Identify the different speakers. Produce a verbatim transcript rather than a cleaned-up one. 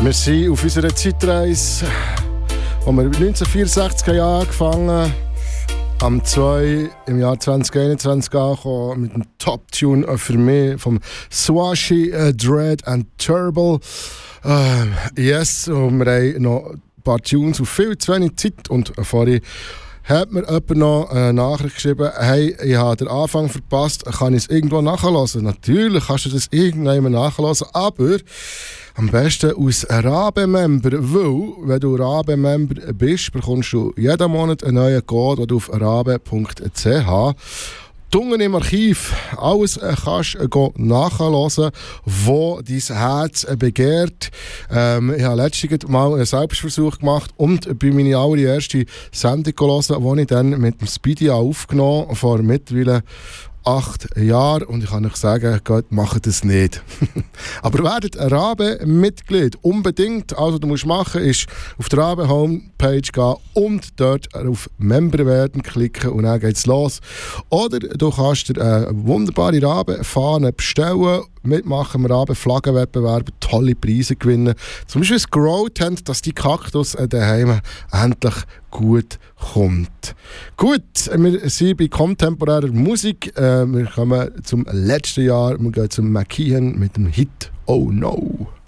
Speaker 1: Wir sind auf unserer Zeitreise, wo wir neunzehnhundertvierundsechzig haben angefangen, am zwei im Jahr zwanzig einundzwanzig angekommen mit einem Top-Tune für mich vom Swashi, uh, Dread and Turbo. Uh, yes, und wir haben noch ein paar Tunes auf viel zu wenig Zeit. Und vorhin hat mir jemand noch eine Nachricht geschrieben, hey, ich habe den Anfang verpasst, kann ich es irgendwo nachhören? Natürlich kannst du das irgendwann nachhören, aber am besten aus Rabe-Member, weil, wenn du Rabe-Member bist, bekommst du jeden Monat einen neuen Code, den du auf rabe punkt c h Tungen im Archiv, alles äh, kannst du nachhören, wo dein Herz äh, begehrt. Ähm, ich habe letztens mal einen Selbstversuch gemacht und bei meiner allerersten Sendung gehört, die ich dann mit dem Speedy aufgenommen habe, vor mittlerweile acht Jahre. Und ich kann euch sagen, Gott, macht das nicht. Aber werdet ein Rabe-Mitglied. Unbedingt. Also, du musst machen, ist auf die Rabe-Homepage gehen und dort auf Member werden klicken und dann geht's los. Oder du kannst dir eine wunderbare Rabe-Fahne bestellen, mitmachen im Rabe-Flaggenwettbewerb, tolle Preise gewinnen. Zum Beispiel das Grow-Tent, dass die Kaktus daheim endlich gut kommt. Gut, wir sind bei kontemporärer Musik. Äh, wir kommen zum letzten Jahr. Wir gehen zum McKeehan mit dem Hit «Oh No».